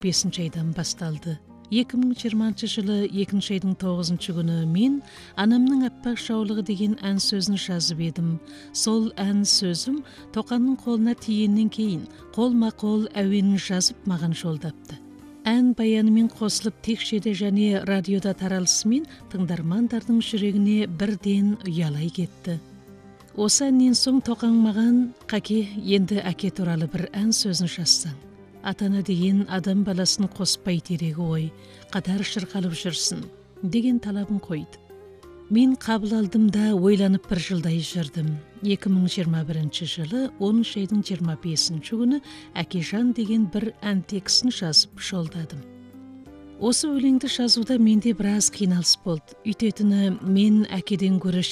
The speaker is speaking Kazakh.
5 айдан басталды. 2020 жылы 2 айдың 9 күні мен анамның аппақ шаулығы деген ән сөзін жазып едім. Сол ән сөзім Тоқанның қолына тиеннен кейін қолма-қол әуенін жазып маған жолдапты. Ән баянымен қосылып текшеде және радиода таралысымен тыңдармандардың жүрегіне бірден ұялай кетті. Осы әннен соң Тоқаң маған: «Қаке, енді әке туралы бір ән сөзін жазсаң. Атана деген адам баласын қоспай терегі ой, қатар шырқалып жүрсін» деген талабын қойды. Мен қабыл алдым да ойланып бір жылдай жүрдім. 2021 жылы 10 айдың 25 күні Әкежан деген бір ән текстін жазып жолдадым. Осы өлеңді жазуда менде біраз қиналыс болды. Үйтетіні, мен әкеден гөрі